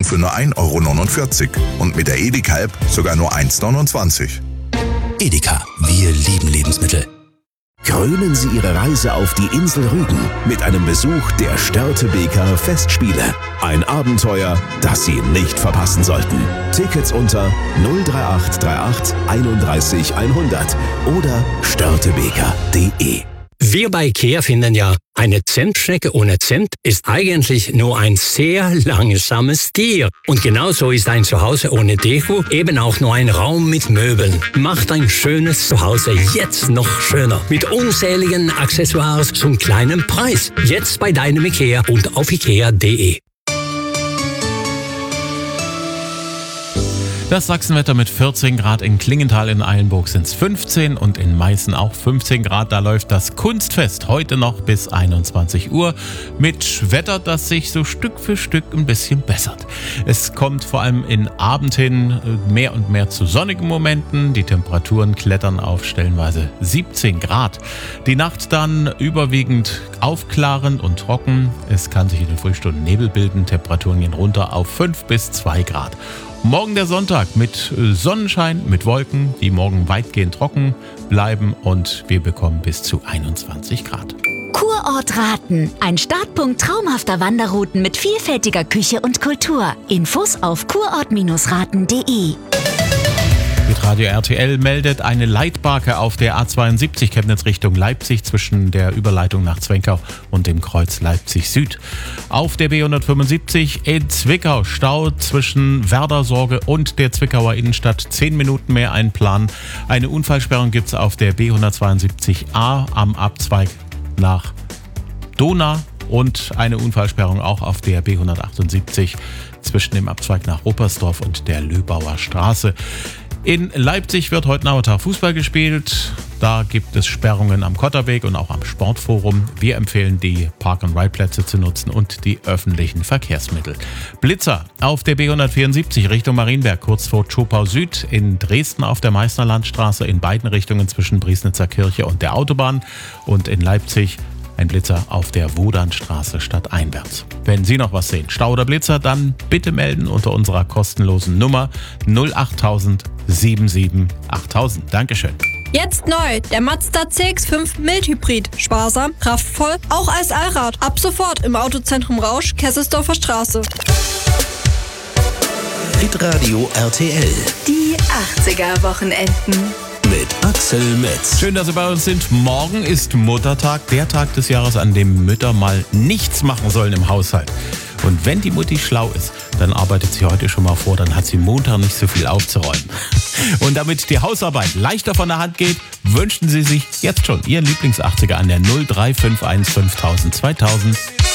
für nur 1,49 € und mit der Edeka-App sogar nur 1,29 €. Edeka, wir lieben Lebensmittel. Krönen Sie Ihre Reise auf die Insel Rügen mit einem Besuch der Störtebeker Festspiele. Ein Abenteuer, das Sie nicht verpassen sollten. Tickets unter 03838 31 100 oder störtebeker.de. Wir bei IKEA finden ja, eine Zentschnecke ohne Zimt ist eigentlich nur ein sehr langsames Tier. Und genauso ist ein Zuhause ohne Deko eben auch nur ein Raum mit Möbeln. Macht ein schönes Zuhause jetzt noch schöner. Mit unzähligen Accessoires zum kleinen Preis. Jetzt bei deinem IKEA und auf ikea.de. Das Sachsenwetter mit 14 Grad in Klingenthal, in Eilenburg sind es 15 und in Meißen auch 15 Grad. Da läuft das Kunstfest heute noch bis 21 Uhr mit Wetter, das sich so Stück für Stück ein bisschen bessert. Es kommt vor allem in Abend hin mehr und mehr zu sonnigen Momenten. Die Temperaturen klettern auf stellenweise 17 Grad. Die Nacht dann überwiegend aufklarend und trocken. Es kann sich in den Frühstunden Nebel bilden. Temperaturen gehen runter auf 5 bis 2 Grad. Morgen der Sonntag mit Sonnenschein, mit Wolken, die morgen weitgehend trocken bleiben und wir bekommen bis zu 21 Grad. Kurort Raten. Ein Startpunkt traumhafter Wanderrouten mit vielfältiger Küche und Kultur. Infos auf kurort-raten.de. Radio RTL meldet eine Leitbarke auf der A72 Chemnitz Richtung Leipzig zwischen der Überleitung nach Zwenkau und dem Kreuz Leipzig Süd. Auf der B175 in Zwickau Stau zwischen Werdersorge und der Zwickauer Innenstadt. 10 Minuten mehr einplanen. Eine Unfallsperrung gibt es auf der B172A am Abzweig nach Donau und eine Unfallsperrung auch auf der B178 zwischen dem Abzweig nach Ruppersdorf und der Löbauer Straße. In Leipzig wird heute Nachmittag Fußball gespielt. Da gibt es Sperrungen am Kotterweg und auch am Sportforum. Wir empfehlen, die Park-and-Ride-Plätze zu nutzen und die öffentlichen Verkehrsmittel. Blitzer auf der B174 Richtung Marienberg, kurz vor Zschopau Süd. In Dresden auf der Meißner Landstraße in beiden Richtungen zwischen Briesnitzer Kirche und der Autobahn. Und in Leipzig ein Blitzer auf der Wodanstraße stadteinwärts. Wenn Sie noch was sehen, Stau oder Blitzer, dann bitte melden unter unserer kostenlosen Nummer 08000 77 8000. Dankeschön. Jetzt neu, der Mazda CX-5 Mild-Hybrid. Sparsam, kraftvoll, auch als Allrad. Ab sofort im Autozentrum Rausch, Kesselsdorfer Straße. Hitradio RTL. Die 80er-Wochenenden. Mit Axel Metz. Schön, dass Sie bei uns sind. Morgen ist Muttertag, der Tag des Jahres, an dem Mütter mal nichts machen sollen im Haushalt. Und wenn die Mutti schlau ist, dann arbeitet sie heute schon mal vor, dann hat sie Montag nicht so viel aufzuräumen. Und damit die Hausarbeit leichter von der Hand geht, wünschen Sie sich jetzt schon Ihren Lieblings-80er an der 0351 5000 2000.